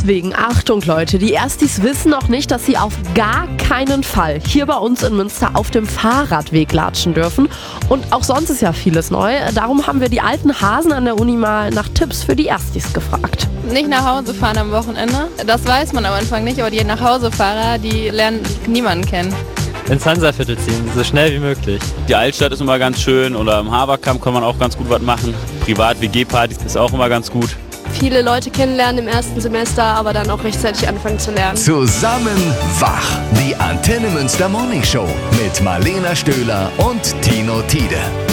Deswegen, Achtung Leute, die Erstis wissen noch nicht, dass sie auf gar keinen Fall hier bei uns in Münster auf dem Fahrradweg latschen dürfen. Und auch sonst ist ja vieles neu. Darum haben wir die alten Hasen an der Uni mal nach Tipps für die Erstis gefragt. Nicht nach Hause fahren am Wochenende. Das weiß man am Anfang nicht, aber die Nachhausefahrer, die lernen niemanden kennen. Ins Hansaviertel ziehen, so schnell wie möglich. Die Altstadt ist immer ganz schön oder im Haberkamp kann man auch ganz gut was machen. Privat-WG-Partys ist auch immer ganz gut. Viele Leute kennenlernen im ersten Semester, aber dann auch rechtzeitig anfangen zu lernen. Zusammen wach. Die Antenne Münster Morning Show mit Marlena Stöhler und Tino Tiede.